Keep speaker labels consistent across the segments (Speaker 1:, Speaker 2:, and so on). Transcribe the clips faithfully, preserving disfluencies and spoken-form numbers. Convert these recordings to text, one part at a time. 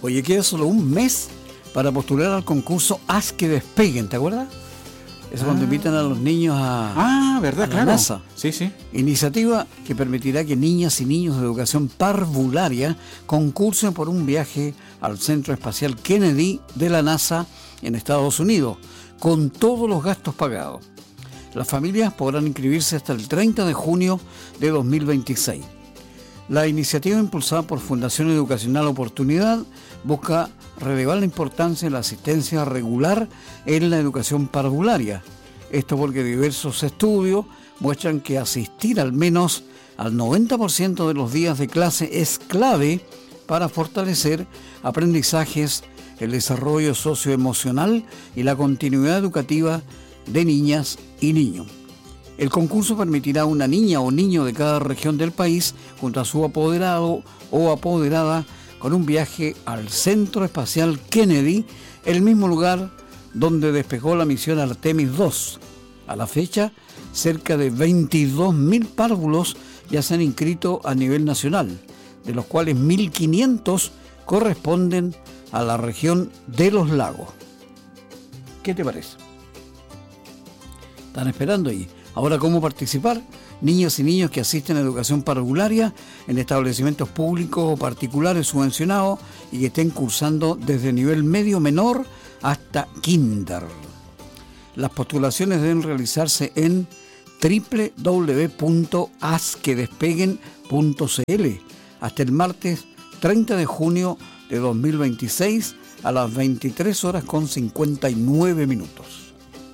Speaker 1: Oye, queda solo un mes para postular al concurso Haz que despeguen, ¿te acuerdas? Es
Speaker 2: Ah.
Speaker 1: cuando invitan a los niños a,
Speaker 2: Ah, ¿verdad?
Speaker 1: a la
Speaker 2: Claro.
Speaker 1: NASA.
Speaker 2: Sí, sí.
Speaker 1: Iniciativa que permitirá que niñas y niños de educación parvularia concursen por un viaje al Centro Espacial Kennedy de la NASA en Estados Unidos, con todos los gastos pagados. Las familias podrán inscribirse hasta el treinta de junio de dos mil veintiséis. La iniciativa impulsada por Fundación Educacional Oportunidad busca relevar la importancia de la asistencia regular en la educación parvularia. Esto porque diversos estudios muestran que asistir al menos al noventa por ciento de los días de clase es clave para fortalecer aprendizajes, el desarrollo socioemocional y la continuidad educativa de niñas y niños. El concurso permitirá a una niña o niño de cada región del país, junto a su apoderado o apoderada, con un viaje al Centro Espacial Kennedy, el mismo lugar donde despegó la misión Artemis dos. A la fecha, cerca de veintidós mil párvulos ya se han inscrito a nivel nacional, de los cuales mil quinientos corresponden a la región de los lagos. ¿Qué te parece? Están esperando ahí. Ahora, ¿cómo participar? Niños y niños que asisten a educación parvularia en establecimientos públicos o particulares subvencionados y que estén cursando desde nivel medio menor hasta kinder. Las postulaciones deben realizarse en doble u doble u doble u punto haz que despeguen punto c l hasta el martes treinta de junio de dos mil veintiséis a las veintitrés horas con cincuenta y nueve minutos.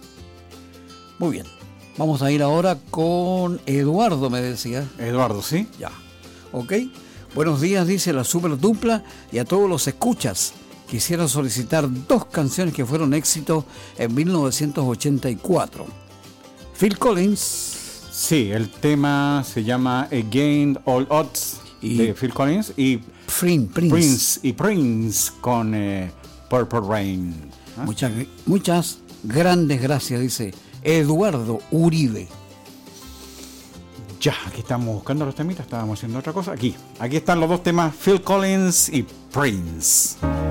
Speaker 1: Muy bien. Vamos a ir ahora con Eduardo, me decía.
Speaker 2: Eduardo, ¿sí?
Speaker 1: Ya. Ok. Buenos días, dice la super dupla, y a todos los escuchas. Quisiera solicitar dos canciones que fueron éxito en mil novecientos ochenta y cuatro. Phil Collins.
Speaker 2: Sí, el tema se llama Against All Odds
Speaker 1: Y
Speaker 2: de Phil Collins y
Speaker 1: Prince. Prince.
Speaker 2: Prince y Prince con eh, Purple Rain. ¿Ah?
Speaker 1: Muchas, muchas grandes gracias, dice Eduardo Uribe.
Speaker 2: Ya, aquí estamos buscando los temitas, estábamos haciendo otra cosa. Aquí, aquí están los dos temas, Phil Collins y Prince.